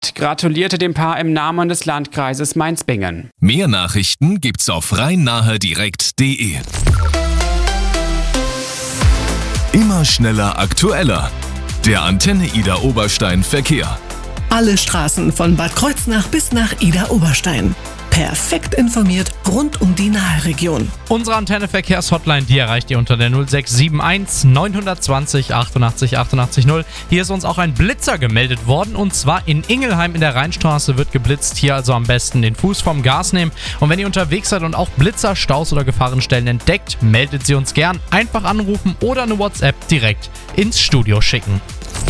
gratulierte dem Paar im Namen des Landkreises Mainz-Bingen. Mehr Nachrichten gibt's auf rhein-nahe-direkt.de. Immer schneller, aktueller. Der Antenne Ida Oberstein Verkehr. Alle Straßen von Bad Kreuznach bis nach Ida Oberstein. Perfekt informiert rund um die Nahe-Region. Unsere Antenne-Verkehrs-Hotline, die erreicht ihr unter der 0671 920 88 88 0. Hier ist uns auch ein Blitzer gemeldet worden, und zwar in Ingelheim in der Rheinstraße wird geblitzt. Hier also am besten den Fuß vom Gas nehmen. Und wenn ihr unterwegs seid und auch Blitzer, Staus oder Gefahrenstellen entdeckt, meldet sie uns gern. Einfach anrufen oder eine WhatsApp direkt ins Studio schicken.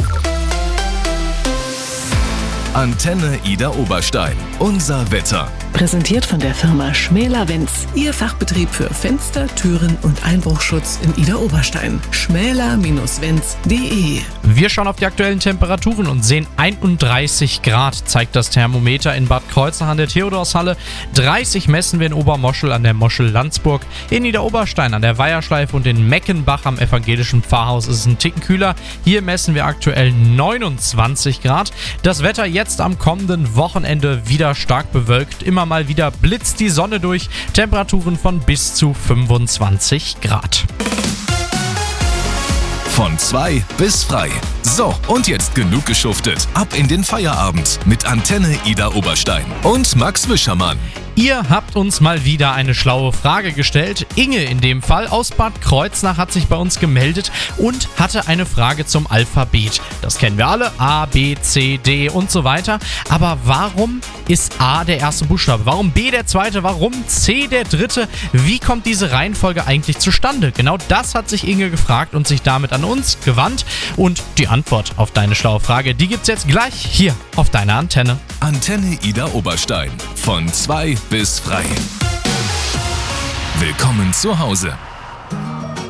Antenne Ida Oberstein. Unser Wetter. Präsentiert von der Firma Schmäler-Wenz. Ihr Fachbetrieb für Fenster, Türen und Einbruchschutz in Ida Oberstein. schmäler-wenz.de. Wir schauen auf die aktuellen Temperaturen und sehen 31 Grad, zeigt das Thermometer in Bad Kreuznach an der Theodorshalle. 30 messen wir in Obermoschel an der Moschel Landsburg. In Ida Oberstein an der Weiherschleife und in Meckenbach am evangelischen Pfarrhaus ist es ein Ticken kühler. Hier messen wir aktuell 29 Grad. Das Wetter jetzt am kommenden Wochenende wieder stark bewölkt. Immer mal wieder blitzt die Sonne durch. Temperaturen von bis zu 25 Grad. Von 2 bis frei. So, und jetzt genug geschuftet. Ab in den Feierabend mit Antenne Ida Oberstein und Max Wischermann. Ihr habt uns mal wieder eine schlaue Frage gestellt. Inge in dem Fall aus Bad Kreuznach hat sich bei uns gemeldet und hatte eine Frage zum Alphabet. Das kennen wir alle, A, B, C, D und so weiter. Aber warum ist A der erste Buchstabe? Warum B der zweite? Warum C der dritte? Wie kommt diese Reihenfolge eigentlich zustande? Genau das hat sich Inge gefragt und sich damit an uns gewandt. Und die Antwort auf deine schlaue Frage, die gibt's jetzt gleich hier auf deiner Antenne. Antenne Ida Oberstein. Von 2 bis frei. Willkommen zu Hause.